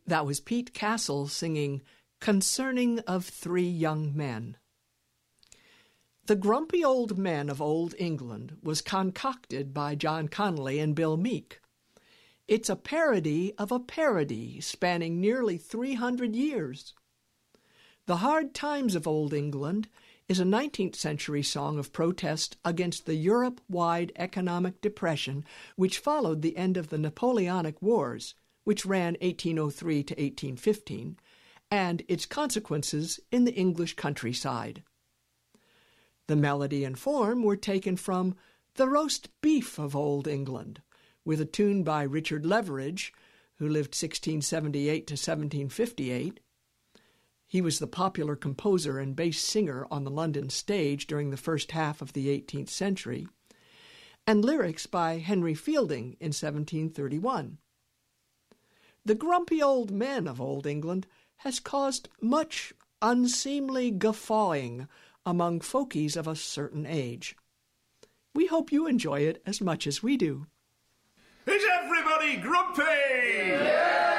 That was Pete Castle singing Concerning of Three Young Men. The Grumpy Old Men of Old England was concocted by John Connolly and Bill Meek. It's a parody of a parody spanning nearly 300 years. The Hard Times of Old England is a 19th century song of protest against the Europe-wide economic depression which followed the end of the Napoleonic Wars, which ran 1803 to 1815, and its consequences in the English countryside. The melody and form were taken from The Roast Beef of Old England, with a tune by Richard Leveridge, who lived 1678 to 1758. He was the popular composer and bass singer on the London stage during the first half of the 18th century, and lyrics by Henry Fielding in 1731. The Grumpy Old Men of Old England has caused much unseemly guffawing among folkies of a certain age. We hope you enjoy it as much as we do. Is everybody grumpy? Yeah!